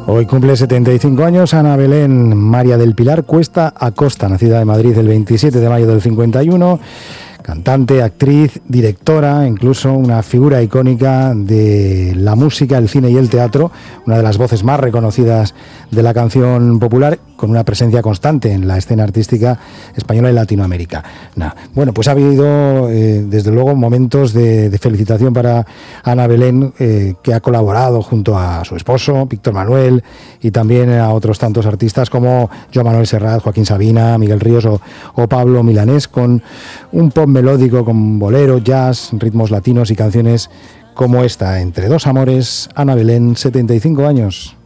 Hoy cumple 75 años Ana Belén María del Pilar Cuesta Acosta, nacida en Madrid el 27 de mayo del 51, cantante, actriz, directora, incluso una figura icónica de la música, el cine y el teatro, una de las voces más reconocidas de la canción popular, con una presencia constante en la escena artística española y latinoamericana. Bueno, pues ha habido desde luego momentos de felicitación para Ana Belén, que ha colaborado junto a su esposo, Víctor Manuel, y también a otros tantos artistas como Joan Manuel Serrat, Joaquín Sabina, Miguel Ríos o Pablo Milanés, con un pop melódico con bolero, jazz, ritmos latinos y canciones como esta, Entre dos amores. Ana Belén, 75 años.